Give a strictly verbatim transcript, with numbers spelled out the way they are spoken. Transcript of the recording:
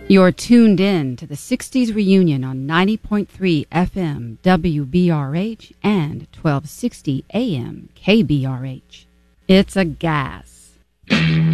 You're tuned in to the sixties Reunion on ninety point three F M W B R H and twelve sixty A M K B R H. It's a gas.